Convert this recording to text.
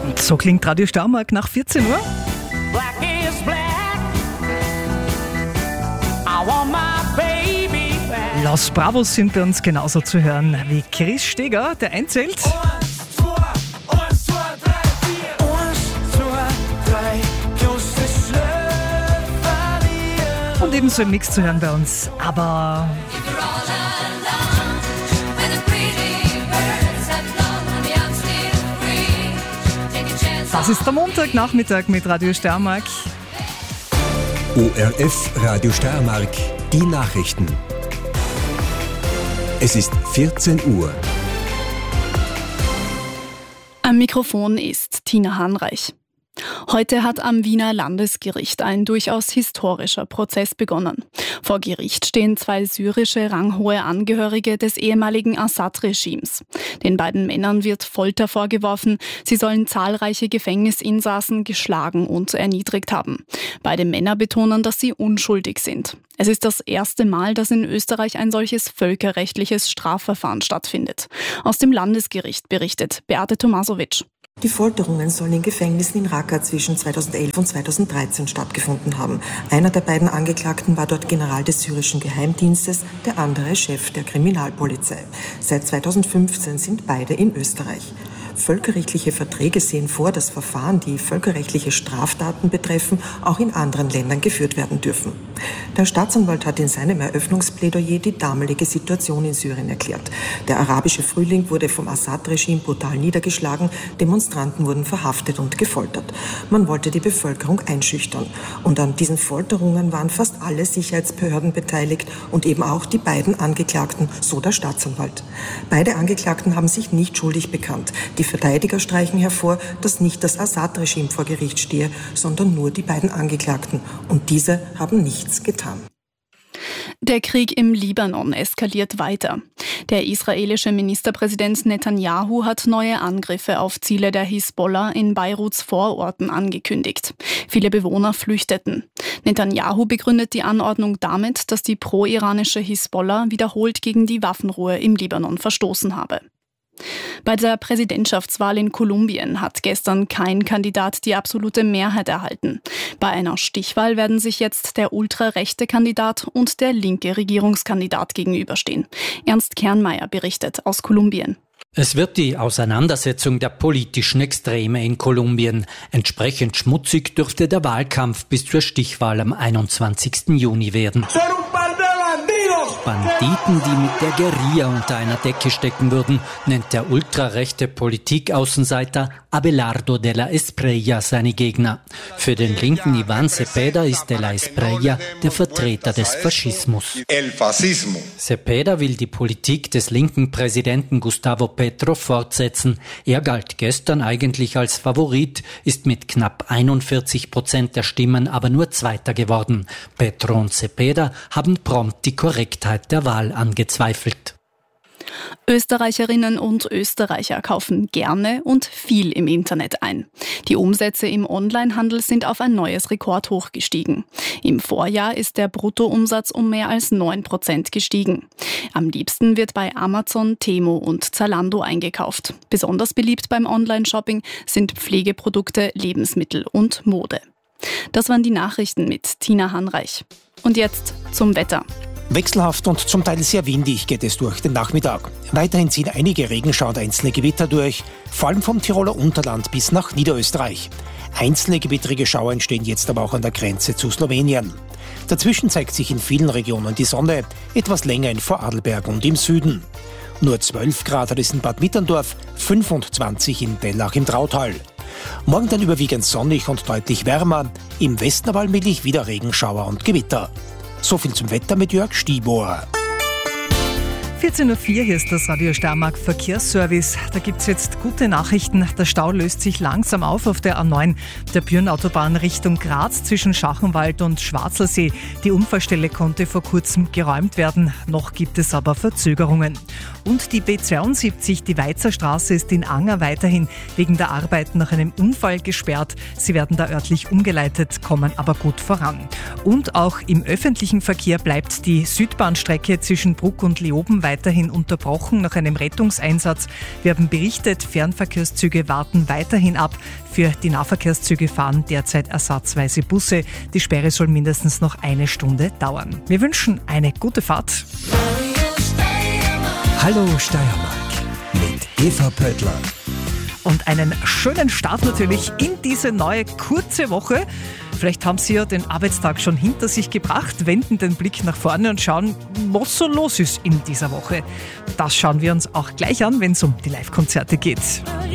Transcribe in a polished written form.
So klingt Radio Steiermark nach 14 Uhr. Black is black. I want my baby back. Los Bravos sind bei uns genauso zu hören wie Chris Steger, der einzählt. 1, 2, 1, 2, 3, 4. 1, 2, 3, kannst du schnell verlieren. Und ebenso im Mix zu hören bei uns. Aber das ist der Montagnachmittag mit Radio Steiermark. ORF Radio Steiermark, die Nachrichten. Es ist 14 Uhr. Am Mikrofon ist Tina Hahnreich. Heute hat am Wiener Landesgericht ein durchaus historischer Prozess begonnen. Vor Gericht stehen 2 syrische ranghohe Angehörige des ehemaligen Assad-Regimes. Den beiden Männern wird Folter vorgeworfen. Sie sollen zahlreiche Gefängnisinsassen geschlagen und erniedrigt haben. Beide Männer betonen, dass sie unschuldig sind. Es ist das erste Mal, dass in Österreich ein solches völkerrechtliches Strafverfahren stattfindet. Aus dem Landesgericht berichtet Beate Tomasowitsch. Die Folterungen sollen in Gefängnissen in Raqqa zwischen 2011 und 2013 stattgefunden haben. Einer der beiden Angeklagten war dort General des syrischen Geheimdienstes, der andere Chef der Kriminalpolizei. Seit 2015 sind beide in Österreich. Völkerrechtliche Verträge sehen vor, dass Verfahren, die völkerrechtliche Straftaten betreffen, auch in anderen Ländern geführt werden dürfen. Der Staatsanwalt hat in seinem Eröffnungsplädoyer die damalige Situation in Syrien erklärt. Der arabische Frühling wurde vom Assad-Regime brutal niedergeschlagen, Demonstranten wurden verhaftet und gefoltert. Man wollte die Bevölkerung einschüchtern. Und an diesen Folterungen waren fast alle Sicherheitsbehörden beteiligt und eben auch die beiden Angeklagten, so der Staatsanwalt. Beide Angeklagten haben sich nicht schuldig bekannt. Die Verteidiger streichen hervor, dass nicht das Assad-Regime vor Gericht stehe, sondern nur die beiden Angeklagten. Und diese haben nichts getan. Der Krieg im Libanon eskaliert weiter. Der israelische Ministerpräsident Netanyahu hat neue Angriffe auf Ziele der Hisbollah in Beiruts Vororten angekündigt. Viele Bewohner flüchteten. Netanyahu begründet die Anordnung damit, dass die pro-iranische Hisbollah wiederholt gegen die Waffenruhe im Libanon verstoßen habe. Bei der Präsidentschaftswahl in Kolumbien hat gestern kein Kandidat die absolute Mehrheit erhalten. Bei einer Stichwahl werden sich jetzt der ultrarechte Kandidat und der linke Regierungskandidat gegenüberstehen. Ernst Kernmeier berichtet aus Kolumbien. Es wird die Auseinandersetzung der politischen Extreme in Kolumbien. Entsprechend schmutzig dürfte der Wahlkampf bis zur Stichwahl am 21. Juni werden. Banditen, die mit der Guerilla unter einer Decke stecken würden, nennt der ultrarechte Politikaußenseiter Abelardo de la Espriella seine Gegner. Für den linken Iván Cepeda ist de la Espriella der Vertreter des Faschismus. Cepeda will die Politik des linken Präsidenten Gustavo Petro fortsetzen. Er galt gestern eigentlich als Favorit, ist mit knapp 41% der Stimmen aber nur Zweiter geworden. Petro und Cepeda haben prompt die Korrektheit der Wahl angezweifelt. Österreicherinnen und Österreicher kaufen gerne und viel im Internet ein. Die Umsätze im Onlinehandel sind auf ein neues Rekordhoch gestiegen. Im Vorjahr ist der Bruttoumsatz um mehr als 9% gestiegen. Am liebsten wird bei Amazon, Temu und Zalando eingekauft. Besonders beliebt beim Online-Shopping sind Pflegeprodukte, Lebensmittel und Mode. Das waren die Nachrichten mit Tina Hahnreich. Und jetzt zum Wetter. Wechselhaft und zum Teil sehr windig geht es durch den Nachmittag. Weiterhin ziehen einige Regenschauer und einzelne Gewitter durch, vor allem vom Tiroler Unterland bis nach Niederösterreich. Einzelne gewittrige Schauer entstehen jetzt aber auch an der Grenze zu Slowenien. Dazwischen zeigt sich in vielen Regionen die Sonne, etwas länger in Vorarlberg und im Süden. Nur 12 Grad hat es in Bad Mitterndorf, 25 in Bellach im Trautal. Morgen dann überwiegend sonnig und deutlich wärmer, im Westen aber allmählich wieder Regenschauer und Gewitter. So viel zum Wetter mit Jörg Stibor. 14.04 Uhr, hier ist das Radio Steiermark Verkehrsservice. Da gibt's jetzt gute Nachrichten. Der Stau löst sich langsam auf der A9, der Bürnautobahn Richtung Graz zwischen Schachenwald und Schwarzelsee. Die Unfallstelle konnte vor kurzem geräumt werden. Noch gibt es aber Verzögerungen. Und die B72, die Weizerstraße, ist in Anger weiterhin wegen der Arbeit nach einem Unfall gesperrt. Sie werden da örtlich umgeleitet, kommen aber gut voran. Und auch im öffentlichen Verkehr bleibt die Südbahnstrecke zwischen Bruck und Leoben weiterhin unterbrochen nach einem Rettungseinsatz. Wir haben berichtet, Fernverkehrszüge warten weiterhin ab. Für die Nahverkehrszüge fahren derzeit ersatzweise Busse. Die Sperre soll mindestens noch eine Stunde dauern. Wir wünschen eine gute Fahrt. Hallo Steiermark mit Eva Pöttler. Und einen schönen Start natürlich in diese neue kurze Woche. Vielleicht haben Sie ja den Arbeitstag schon hinter sich gebracht, wenden den Blick nach vorne und schauen, was so los ist in dieser Woche. Das schauen wir uns auch gleich an, wenn es um die Live-Konzerte geht.